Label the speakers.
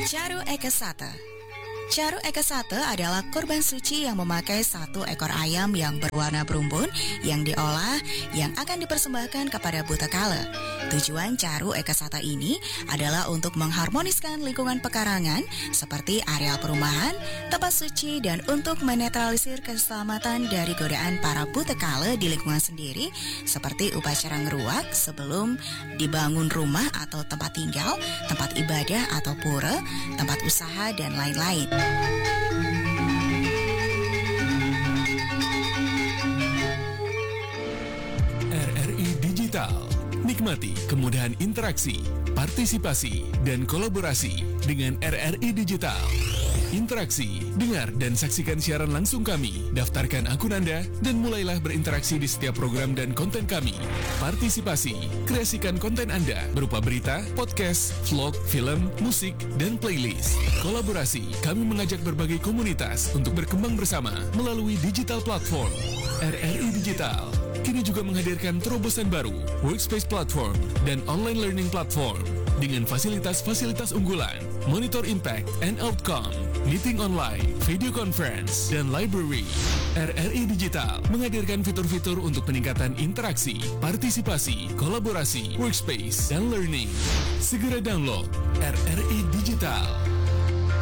Speaker 1: Charu Ekasata. Charu Ekasata adalah kurban suci yang memakai satu ekor ayam yang berwarna berumbun yang diolah yang akan dipersembahkan kepada Buta Kala. Tujuan Charu Ekasata ini adalah untuk mengharmoniskan lingkungan pekarangan seperti areal perumahan, tempat suci, dan untuk menetralisir keselamatan dari godaan para Buta Kala di lingkungan sendiri seperti upacara ngeruak sebelum dibangun rumah atau tempat tinggal, tempat ibadah atau pura, tempat usaha, dan lain-lain.
Speaker 2: RRI Digital. Nikmati kemudahan interaksi, partisipasi, dan kolaborasi dengan RRI Digital. Interaksi, dengar dan saksikan siaran langsung kami, daftarkan akun Anda, dan mulailah berinteraksi di setiap program dan konten kami. Partisipasi, kreasikan konten Anda berupa berita, podcast, vlog, film, musik, dan playlist. Kolaborasi, kami mengajak berbagai komunitas untuk berkembang bersama melalui digital platform. RRI Digital kini juga menghadirkan terobosan baru, workspace platform, dan online learning platform dengan fasilitas-fasilitas unggulan, monitor impact and outcome, meeting online, video conference, dan library. RRI Digital menghadirkan fitur-fitur untuk peningkatan interaksi, partisipasi, kolaborasi, workspace, dan learning. Segera download RRI Digital.